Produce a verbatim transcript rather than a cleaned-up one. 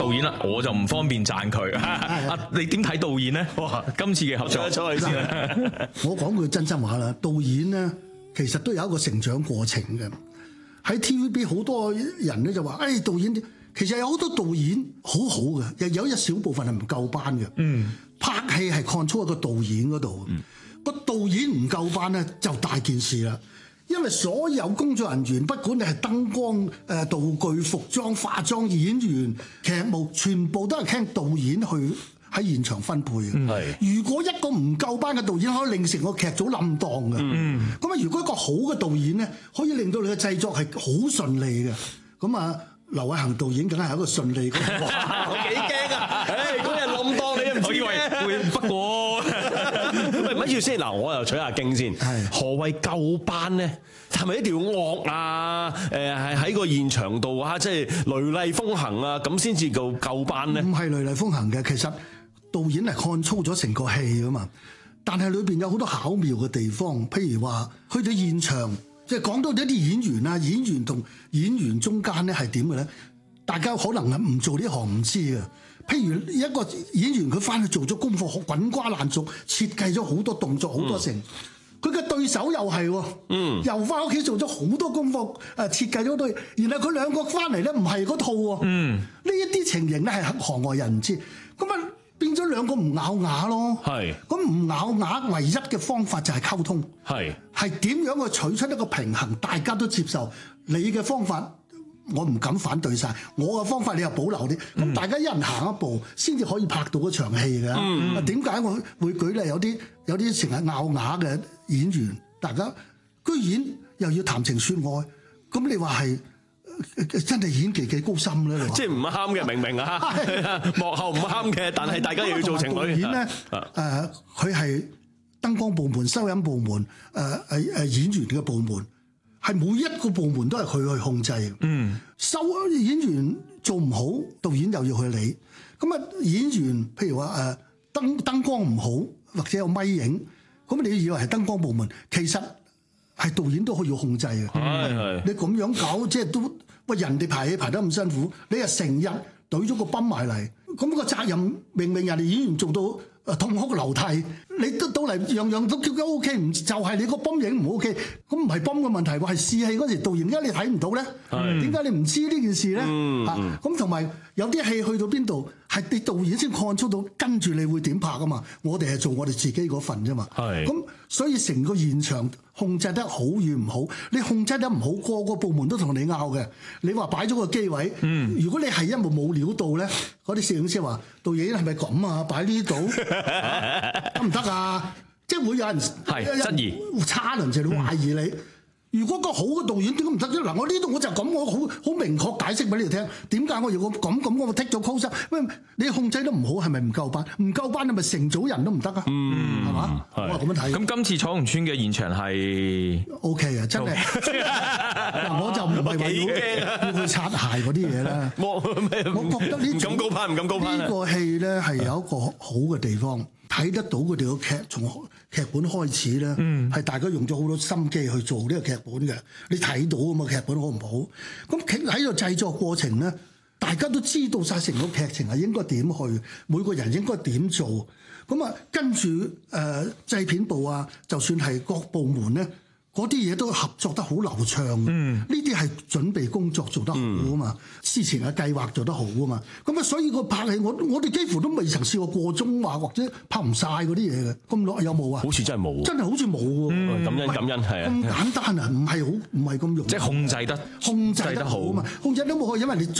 導演啦，我就唔方便讚佢。啊，你點睇導演咧？哇，今次嘅合作，出去先。 我講句真心話啦，導演咧其實都有一個成長過程嘅。喺 T V B 好多人咧就話，誒、哎、導演其實有好多導演好好嘅，又有一小部分係唔夠班嘅。嗯，拍戲係 control 一個導演嗰度，個、嗯、導演唔夠班咧就大件事啦。因為所有工作人員，不管你係燈光、誒道具、服裝、化妝、演員、劇務，全部都係聽導演去喺現場分配嘅。嗯、如果一個唔夠班嘅導演，可以令成個劇組冧檔嘅。咁啊、嗯，如果一個好嘅導演咧，可以令到你嘅製作係好順利嘅。咁啊，劉偉恒導演梗係一個順利嘅。 哇！我幾驚啊！誒，嗰日冧檔你都唔知嘅。 會不過， 喂，咪住先嗱，我又取下經先。係何謂夠班咧？係咪一定要惡啊？誒，係喺個現場度啊，即係雷厲風行啊，咁先至夠夠班咧？ 唔係雷厲風行嘅，其實導演係看操咗成個戲噶嘛。但係裏邊有好多巧妙嘅地方，譬如話去到現場，即係講到一啲演員啊，演員同演員中間咧係點嘅咧？大家可能係唔做呢行唔知嘅。譬如一個演員佢翻去做咗功課，滾瓜爛熟，設計咗好多動作，好多成。佢嘅、嗯、對手又係喎，嗯、又翻屋企做咗好多功課，誒設計咗好多嘢。然後佢兩個翻嚟咧，唔係嗰套喎。呢一啲情形咧係行外人唔知，咁啊變咗兩個唔咬牙咯。係咁唔咬牙，唯一嘅方法就係溝通。係係點樣去取出一個平衡，大家都接受你嘅方法。我唔敢反對晒，我嘅方法你又保留啲，咁、嗯、大家一人行一步，先至可以拍到嗰場戲嘅。啊，點解我會舉例有啲有啲成日咬牙嘅演員，大家居然又要談情説愛，咁你話係真係演技幾高深咧？ 即係唔啱嘅，明唔明啊？幕後唔啱嘅，但係大家又要做情侶。導演咧， 誒佢係燈光部門、收音部門、誒誒誒演員嘅部門。係每一個部門都係佢去控制。嗯，收演員做唔好，導演又要去理。咁啊，演員譬如話誒燈燈光唔好，或者有咪影，咁你以為係燈光部門，其實係導演都可以控制嘅。係你咁樣搞，即係都喂人哋排戲排得咁辛苦，你又成日懟咗個泵埋嚟，咁個責任明明人哋演員做到。痛哭流涕，你都到嚟樣樣都叫佢 O K， 唔就係你個泵影唔 O K， 咁唔係泵嘅問題喎，係試戲嗰時導演點解你睇唔到咧？點解、嗯、你唔知呢件事咧？嚇咁同埋有啲戲去到邊度係你導演先看出到，跟住你會點拍啊嘛？我哋係做我哋自己嗰份啫嘛。係咁是，所以成個現場控制得好與唔好，你控制得唔好，個個部門都同你拗嘅。你話擺咗個機位，嗯、如果你係因為冇料到咧，嗰啲攝影師話導演係咪咁啊？擺呢度。得唔得啊？即係會有人係質疑，差人就懷疑你。嗯、如果個好嘅導演點解唔得啫？嗱，我呢度我就咁，我好好明確解釋俾你哋聽，點解我要咁咁我剔咗 close？喂，你控制得唔好，係咪唔夠班？唔夠班，你咪成組人都唔得啊？嗯，係嘛？我係咁樣睇。 咁今次彩虹村嘅現場係 O K 啊，真係。嗱，我就唔係話要要去擦鞋嗰啲嘢啦。我我覺得呢， 唔敢高攀，唔敢高攀。 呢個戲咧係有一個好嘅地方。睇得到佢哋個劇從劇本開始咧，係、嗯、大家用咗好多心機去做呢個劇本嘅。你睇到啊嘛，劇本好唔好？咁喺個製作過程咧，大家都知道晒成個劇情係應該點去，每個人應該點做。咁啊，跟住誒、呃、製片部啊，就算係各部門咧，嗰啲嘢都合作得好流暢。呢啲係準備工作做得好啊嘛，嗯、之前嘅計劃做得好啊嘛。咁啊，所以個拍戲我我哋幾乎都未曾試過過中話或者拍唔晒嗰啲嘢嘅。咁耐有冇啊？ 好似真係冇。真係好似冇喎。 感恩感恩係啊。 咁簡單啊，唔係好唔係咁容易。 即係控制得控制得好啊嘛，控制得冇可以，因為你。